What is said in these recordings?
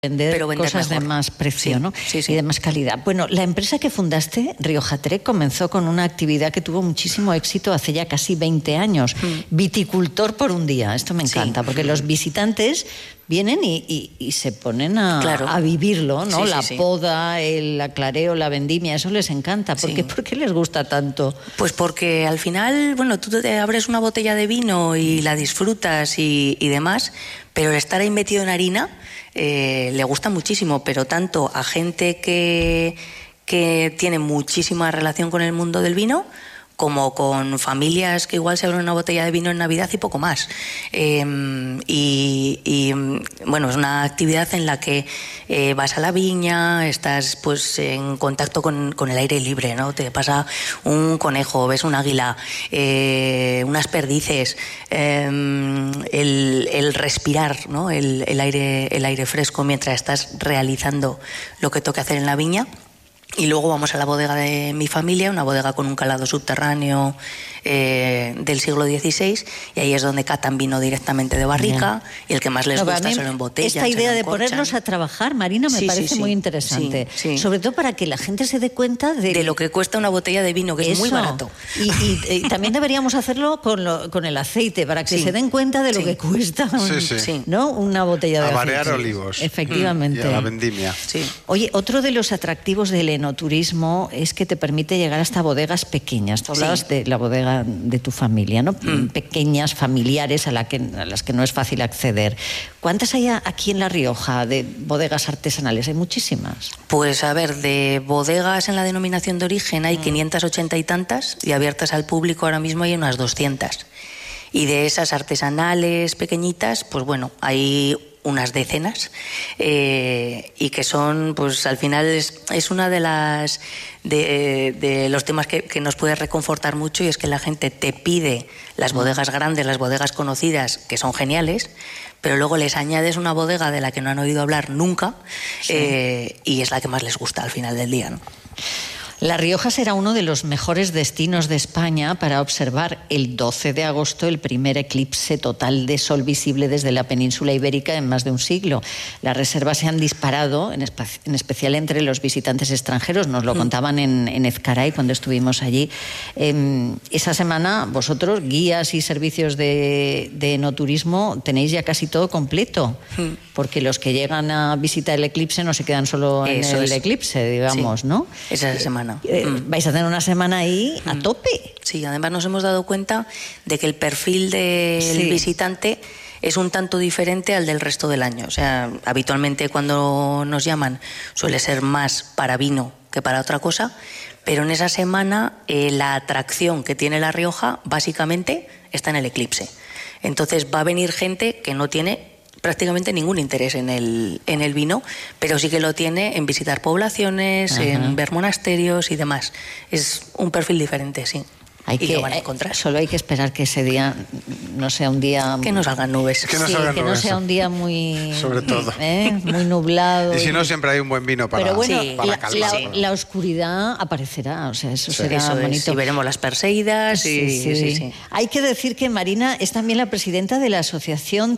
vender cosas mejor. De más precio, sí, ¿no? Sí, sí. Y de más calidad. Bueno, la empresa que fundaste, Rioja Trek, comenzó con una actividad que tuvo muchísimo éxito hace ya casi 20 años. Viticultor por un día. Esto me encanta, porque los visitantes vienen y se ponen a vivirlo, ¿no? La poda, el aclareo, la vendimia, eso les encanta. ¿Por qué les gusta tanto? Pues porque al final, bueno, tú te abres una botella de vino y la disfrutas y demás, pero el estar ahí metido en harina le gusta muchísimo, pero tanto a gente que tiene muchísima relación con el mundo del vino, como con familias que igual se abren una botella de vino en Navidad y poco más. Bueno, es una actividad en la que vas a la viña, estás pues en contacto con el aire libre, ¿no? Te pasa un conejo, ves un águila, unas perdices, el respirar, ¿no? el aire fresco mientras estás realizando lo que toca hacer en la viña. Y luego vamos a la bodega de mi familia, una bodega con un calado subterráneo del siglo XVI, y ahí es donde catan vino directamente de barrica, y el que más les gusta se lo embotellan. Esta idea de ponerlos a trabajar, Marina, me parece muy interesante. Sobre todo para que la gente se dé cuenta de lo que cuesta una botella de vino, que es muy barato. Y también deberíamos hacerlo con el aceite, para que se den cuenta de lo que cuesta ¿no? Una botella de aceite. A variar olivos. Efectivamente. Y a la vendimia. Oye, otro de los atractivos del enoturismo es que te permite llegar hasta bodegas pequeñas. Tú hablabas de la bodega de tu familia, ¿no? Pequeñas, familiares, a las que no es fácil acceder. ¿Cuántas hay aquí en La Rioja de bodegas artesanales? Hay muchísimas. Pues a ver, de bodegas en la denominación de origen hay 580 y tantas, y abiertas al público ahora mismo hay unas 200. Y de esas artesanales pequeñitas, pues bueno, hay unas decenas, y que son, pues al final es una de los temas que nos puede reconfortar mucho, y es que la gente te pide las bodegas grandes, las bodegas conocidas, que son geniales, pero luego les añades una bodega de la que no han oído hablar nunca, y es la que más les gusta al final del día, ¿no? La Rioja será uno de los mejores destinos de España para observar el 12 de agosto el primer eclipse total de sol visible desde la península ibérica en más de un siglo. Las reservas se han disparado, en especial entre los visitantes extranjeros. Nos lo contaban en Ezcaray cuando estuvimos allí. Esa semana vosotros, guías y servicios de enoturismo, tenéis ya casi todo completo, porque los que llegan a visitar el eclipse no se quedan solo en el eclipse, digamos, ¿no? Esa semana. Vais a tener una semana ahí a tope. Sí, además nos hemos dado cuenta de que el perfil del visitante es un tanto diferente al del resto del año. O sea, habitualmente cuando nos llaman suele ser más para vino que para otra cosa, pero en esa semana la atracción que tiene La Rioja básicamente está en el eclipse. Entonces va a venir gente que no tiene prácticamente ningún interés en el vino, pero sí que lo tiene en visitar poblaciones, en ver monasterios y demás. Es un perfil diferente, sí. Lo van a encontrar. Solo hay que esperar que ese día no sea un día... Que no salgan nubes. Que no sea un día muy... Sobre todo. Muy nublado. Y si no, siempre hay un buen vino para, pero bueno, para calmar. La oscuridad aparecerá, o sea, eso será bonito. Y veremos las Perseidas. Sí. Hay que decir que Marina es también la presidenta de la asociación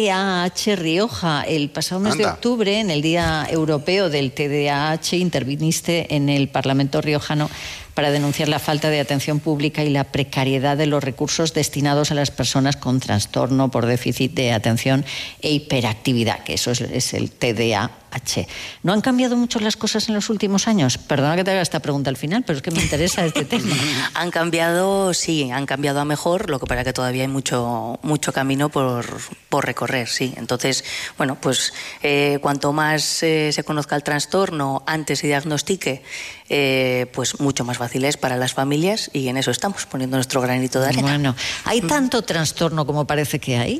TDAH Rioja. El pasado mes de octubre, en el Día Europeo del TDAH, interviniste en el Parlamento riojano para denunciar la falta de atención pública y la precariedad de los recursos destinados a las personas con trastorno por déficit de atención e hiperactividad, que eso es el TDAH. ¿No han cambiado mucho las cosas en los últimos años? Perdona que te haga esta pregunta al final, pero es que me interesa este tema. Han cambiado a mejor, lo que pasa que todavía hay mucho camino por recorrer, sí. Entonces, bueno, pues cuanto más se conozca el trastorno, antes se diagnostique, pues mucho más fácil es para las familias, y en eso estamos, poniendo nuestro granito de arena. Bueno, ¿hay tanto trastorno como parece que hay?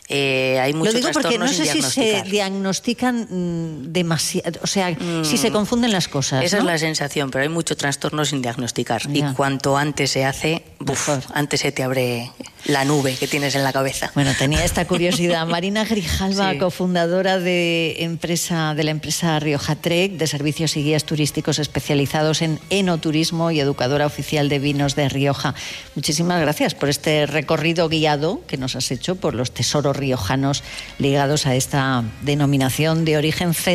Hay muchos Lo digo porque no sé si se diagnostican demasiado, o sea, si se confunden las cosas. Esa es la sensación, pero hay mucho trastorno sin diagnosticar. Y cuanto antes se hace, antes se te abre la nube que tienes en la cabeza. Bueno, tenía esta curiosidad. Marina Grijalva, Sí. cofundadora de la empresa Rioja Trek, de servicios y guías turísticos especializados en enoturismo y educadora oficial de vinos de Rioja. Muchísimas gracias por este recorrido guiado que nos has hecho por los tesoros riojanos ligados a esta denominación de origen